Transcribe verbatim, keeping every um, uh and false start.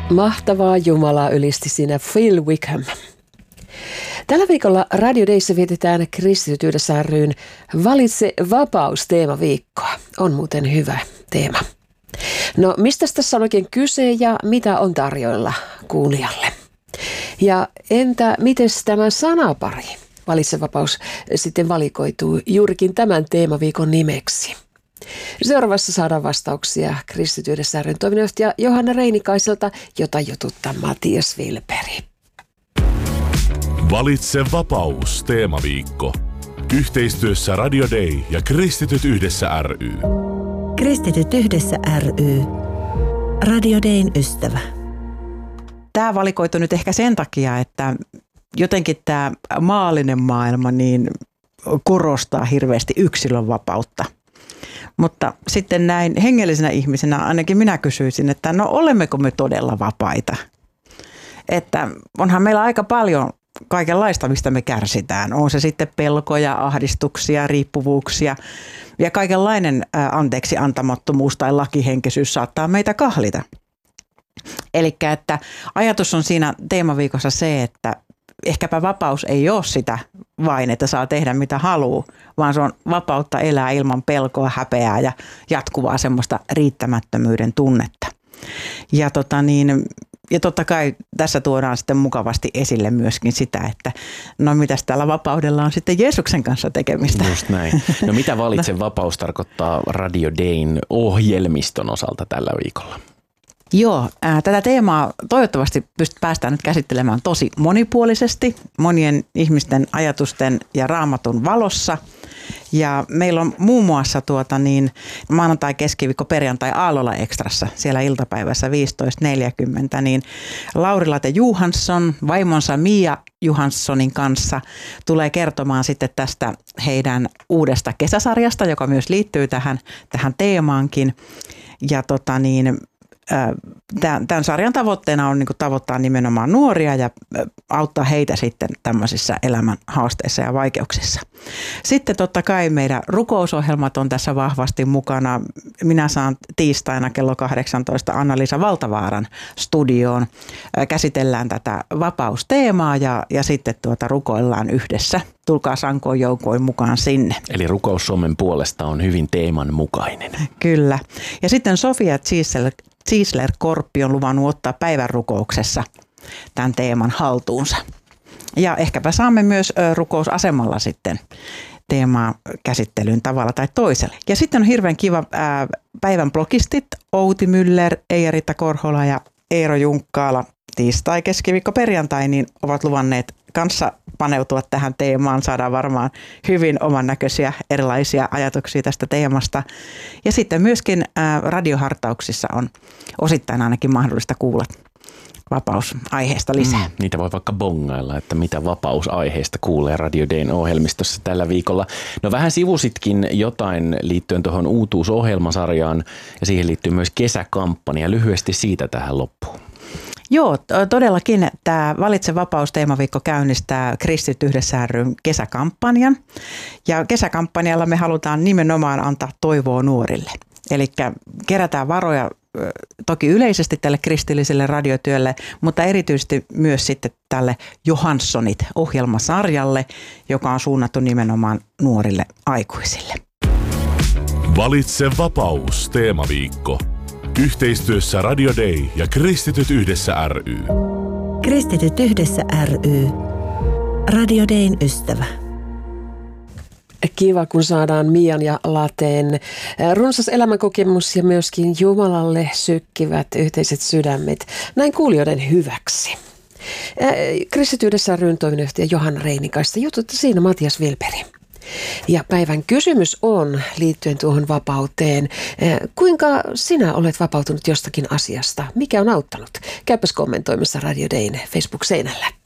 Mahtavaa Jumalaa ylisti siinä Phil Wickham. Tällä viikolla Radio Dayssä vietetään Kristityt yhdessä ry:n Valitse vapaus -teemaviikkoa. On muuten hyvä teema. No, mistä tässä on oikein kyse ja mitä on tarjoilla kuulijalle? Ja entä miten tämä sanapari, Valitse vapaus, sitten valikoituu juurikin tämän teemaviikon nimeksi? Seuraavassa saadaan vastauksia Kristityt yhdessä ry:n toiminnanjohtaja Johanna Reinikaiselta, jota jututtaa Matias Vilperi. Valitse vapaus -teemaviikko. Yhteistyössä Radio Day ja Kristityt yhdessä ry. Kristityt yhdessä ry. Radio Dayn ystävä. Tämä valikoitu nyt ehkä sen takia, että jotenkin tämä maallinen maailma niin korostaa hirveästi yksilön vapautta. Mutta sitten näin hengellisenä ihmisenä ainakin minä kysyisin, että no olemmeko me todella vapaita? Että onhan meillä aika paljon kaikenlaista, mistä me kärsitään. On se sitten pelkoja, ahdistuksia, riippuvuuksia ja kaikenlainen anteeksi antamattomuus tai lakihenkisyys saattaa meitä kahlita. Eli että ajatus on siinä teemaviikossa se, että ehkäpä vapaus ei ole sitä vain, että saa tehdä mitä haluaa, vaan se on vapautta elää ilman pelkoa, häpeää ja jatkuvaa semmoista riittämättömyyden tunnetta. Ja, tota niin, ja totta kai tässä tuodaan sitten mukavasti esille myöskin sitä, että no mitäs tällä vapaudella on sitten Jeesuksen kanssa tekemistä. Just näin. No mitä Valitse vapaus tarkoittaa Radio Dayn ohjelmiston osalta tällä viikolla? Joo, ää, tätä teemaa toivottavasti pyst- päästään nyt käsittelemään tosi monipuolisesti, monien ihmisten ajatusten ja raamatun valossa. Ja meillä on muun muassa tuota niin, maanantai, keskiviikko, perjantai Aallola Extrassa siellä iltapäivässä viisitoista neljäkymmentä, niin Lauri-Laate Johansson vaimonsa Mia Johanssonin kanssa tulee kertomaan sitten tästä heidän uudesta kesäsarjasta, joka myös liittyy tähän, tähän teemaankin. Ja tota niin, tämän sarjan tavoitteena on niin kuin tavoittaa nimenomaan nuoria ja auttaa heitä sitten tämmöisissä elämän haasteissa ja vaikeuksissa. Sitten totta kai meidän rukousohjelmat on tässä vahvasti mukana. Minä saan tiistaina kello kahdeksantoista Anna-Liisa Valtavaaran studioon. Käsitellään tätä vapausteemaa ja, ja sitten tuota rukoillaan yhdessä. Tulkaa sankoin joukoin mukaan sinne. Eli rukous Suomen puolesta on hyvin teeman mukainen. Kyllä. Ja sitten Sofia Ziesler-Korppi on luvannut ottaa päivän rukouksessa tämän teeman haltuunsa. Ja ehkäpä saamme myös rukousasemalla sitten teemaa käsittelyyn tavalla tai toisella. Ja sitten on hirveän kiva ää, päivän blogistit Outi Müller, Eija-Riitta Korhola ja Eero Junkkaala tiistai, keskiviikko, perjantai, niin ovat luvanneet kanssa paneutua tähän teemaan. Saadaan varmaan hyvin oman näköisiä erilaisia ajatuksia tästä teemasta. Ja sitten myöskin ää, radiohartauksissa on osittain ainakin mahdollista kuulla vapausaiheesta lisää. Mm, niitä voi vaikka bongailla, että mitä vapausaiheesta kuulee Radio Dayn ohjelmistossa tällä viikolla. No vähän sivusitkin jotain liittyen tuohon uutuusohjelmasarjaan ja siihen liittyy myös kesäkampanja. Lyhyesti siitä tähän loppuun. Joo, todellakin tämä Valitse vapaus -teemaviikko käynnistää Kristityt yhdessä ry:n kesäkampanjan. Ja kesäkampanjalla me halutaan nimenomaan antaa toivoa nuorille. Eli kerätään varoja toki yleisesti tälle kristilliselle radiotyölle, mutta erityisesti myös sitten tälle Johanssonit-ohjelmasarjalle, joka on suunnattu nimenomaan nuorille aikuisille. Valitse vapaus -teemaviikko. Yhteistyössä Radio Day ja Kristityt yhdessä ry. Kristityt yhdessä ry. Radio Dayn ystävä. Kiva, kun saadaan Mian ja Lateen runsas elämänkokemus ja myöskin Jumalalle sykkivät yhteiset sydämet näin kuulijoiden hyväksi. Kristityt yhdessä ry:n toiminnanjohtaja Johanna Reinikaista jututta siinä Matias Vilperi. Ja päivän kysymys on liittyen tuohon vapauteen. Kuinka sinä olet vapautunut jostakin asiasta? Mikä on auttanut? Käypäs kommentoimassa Radio Dayn Facebook-seinällä.